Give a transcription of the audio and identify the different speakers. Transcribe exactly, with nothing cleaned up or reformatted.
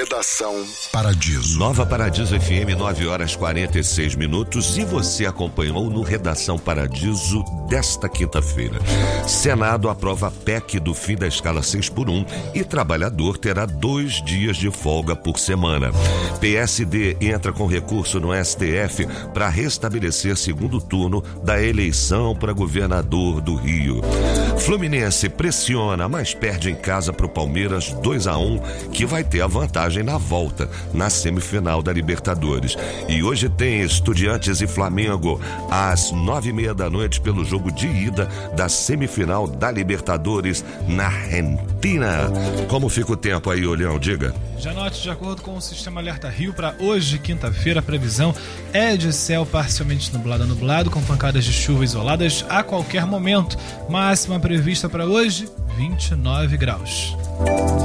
Speaker 1: Redação Paradiso.
Speaker 2: Nova Paradiso F M, nove horas e quarenta e seis minutos. E você acompanhou no Redação Paradiso desta quinta-feira. Senado aprova a P E C do fim da escala seis por um e trabalhador terá dois dias de folga por semana. P S D entra com recurso no S T F para restabelecer segundo turno da eleição para governador do Rio. Fluminense pressiona, mas perde em casa para o Palmeiras dois a um, que vai ter a vantagem na volta, na semifinal da Libertadores. E hoje tem Estudiantes e Flamengo às nove e meia da noite pelo jogo de ida da semifinal da Libertadores na Argentina. Como fica o tempo aí, Olhão? Diga.
Speaker 3: Janote, de acordo com o Sistema Alerta Rio, para hoje, quinta-feira, a previsão é de céu parcialmente nublado a nublado, com pancadas de chuva isoladas a qualquer momento. Máxima prevista para hoje, vinte e nove graus.